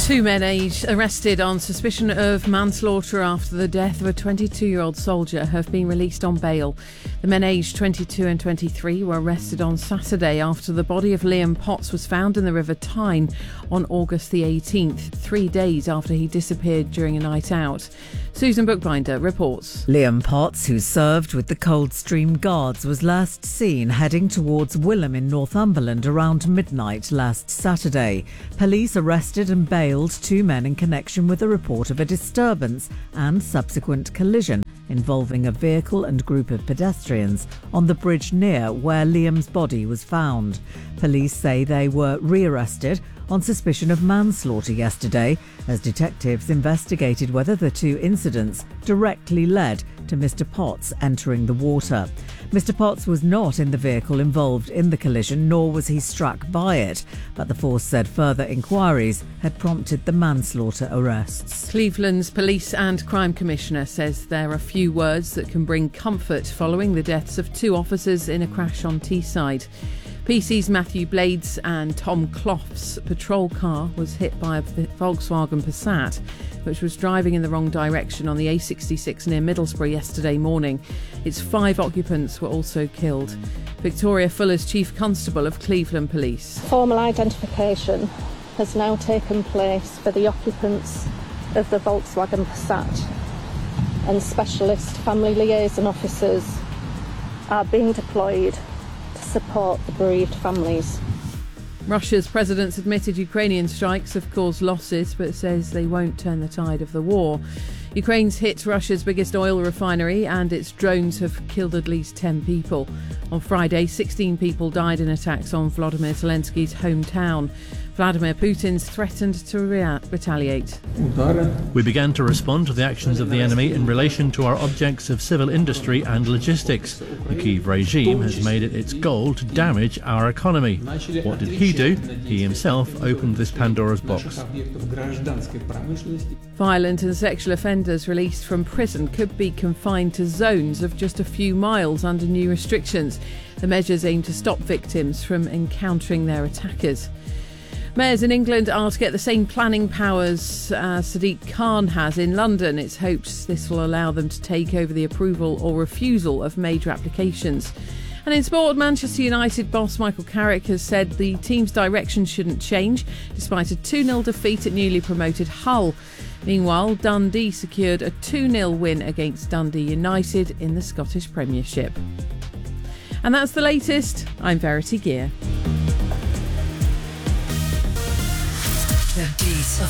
Two men arrested on suspicion of manslaughter after the death of a 22-year-old soldier have been released on bail. The men aged 22 and 23 were arrested on Saturday after the body of Liam Potts was found in the River Tyne on August the 18th, 3 days after he disappeared during a night out. Susan Bookbinder reports. Liam Potts, who served with the Coldstream Guards, was last seen heading towards Willem in Northumberland around midnight last Saturday. Police arrested and bailed two men in connection with a report of a disturbance and subsequent collision involving a vehicle and group of pedestrians on the bridge near where Liam's body was found. Police say they were rearrested on suspicion of manslaughter yesterday as detectives investigated whether the two incidents directly led to Mr. Potts entering the water. Mr. Potts was not in the vehicle involved in the collision, nor was he struck by it, but the force said further inquiries had prompted the manslaughter arrests. Cleveland's Police and Crime Commissioner says there are few words that can bring comfort following the deaths of two officers in a crash on Teesside. PC's Matthew Blades and Tom Clough's patrol car was hit by a Volkswagen Passat, which was driving in the wrong direction on the A66 near Middlesbrough yesterday morning. Its 5 occupants were also killed. Victoria Fuller's Chief Constable of Cleveland Police. Formal identification has now taken place for the occupants of the Volkswagen Passat, and specialist family liaison officers are being deployed to support the bereaved families. Russia's president's admitted Ukrainian strikes have caused losses, but says they won't turn the tide of the war. Ukraine's hit Russia's biggest oil refinery and its drones have killed at least 10 people. On Friday, 16 people died in attacks on Volodymyr Zelensky's hometown. Vladimir Putin's threatened to retaliate. We began to respond to the actions of the enemy in relation to our objects of civil industry and logistics. The Kyiv regime has made it its goal to damage our economy. What did he do? He himself opened this Pandora's box. Violent and sexual offenders released from prison could be confined to zones of just a few miles under new restrictions. The measures aim to stop victims from encountering their attackers. Mayors in England are to get the same planning powers Sadiq Khan has in London. It's hoped this will allow them to take over the approval or refusal of major applications. And in sport, Manchester United boss Michael Carrick has said the team's direction shouldn't change despite a 2-0 defeat at newly promoted Hull. Meanwhile, Dundee secured a 2-0 win against Dundee United in the Scottish Premiership. And that's the latest. I'm Verity Gear. The beat of